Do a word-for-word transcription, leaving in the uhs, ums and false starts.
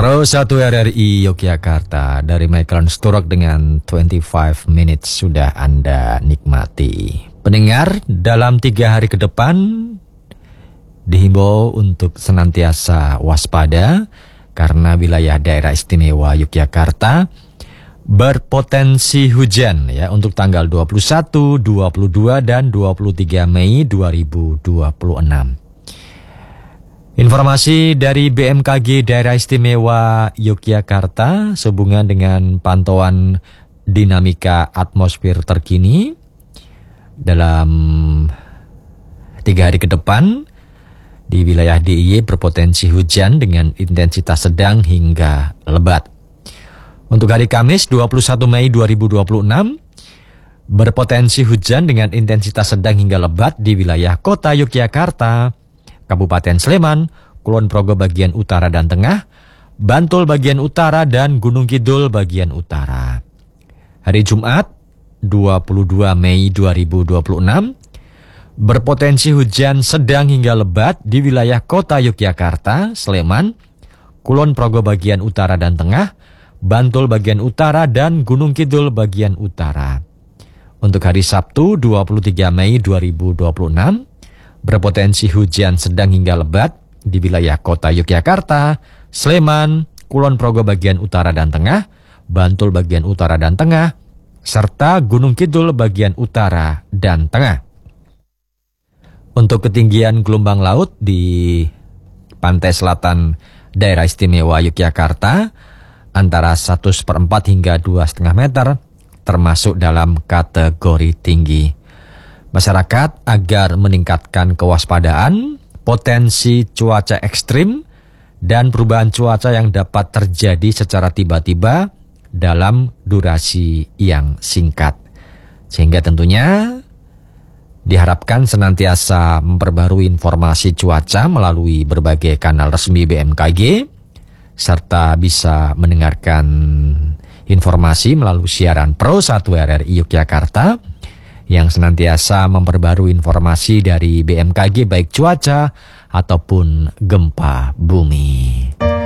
Pro satu R R I Yogyakarta dari Michael Sturrock dengan dua puluh lima minutes sudah Anda nikmati. Pendengar, dalam tiga hari ke depan dihimbau untuk senantiasa waspada karena wilayah daerah istimewa Yogyakarta berpotensi hujan ya untuk tanggal dua puluh satu, dua puluh dua dan dua puluh tiga Mei dua ribu dua puluh enam. Informasi dari B M K G Daerah Istimewa Yogyakarta sehubungan dengan pantauan dinamika atmosfer terkini dalam tiga hari ke depan di wilayah D I Y berpotensi hujan dengan intensitas sedang hingga lebat. Untuk hari Kamis dua puluh satu Mei dua ribu dua puluh enam berpotensi hujan dengan intensitas sedang hingga lebat di wilayah Kota Yogyakarta, Kabupaten Sleman, Kulon Progo bagian utara dan tengah, Bantul bagian utara, dan Gunung Kidul bagian utara. Hari Jumat, dua puluh dua Mei dua ribu dua puluh enam, berpotensi hujan sedang hingga lebat di wilayah Kota Yogyakarta, Sleman, Kulon Progo bagian utara dan tengah, Bantul bagian utara, dan Gunung Kidul bagian utara. Untuk hari Sabtu, dua puluh tiga Mei dua ribu dua puluh enam, berpotensi hujan sedang hingga lebat di wilayah Kota Yogyakarta, Sleman, Kulon Progo bagian utara dan tengah, Bantul bagian utara dan tengah, serta Gunung Kidul bagian utara dan tengah. Untuk ketinggian gelombang laut di pantai selatan daerah istimewa Yogyakarta antara satu seperempat hingga dua setengah meter, termasuk dalam kategori tinggi. Masyarakat agar meningkatkan kewaspadaan, potensi cuaca ekstrim, dan perubahan cuaca yang dapat terjadi secara tiba-tiba dalam durasi yang singkat. Sehingga tentunya diharapkan senantiasa memperbarui informasi cuaca melalui berbagai kanal resmi B M K G, serta bisa mendengarkan informasi melalui siaran Pro satu R R I Yogyakarta yang senantiasa memperbarui informasi dari B M K G baik cuaca ataupun gempa bumi.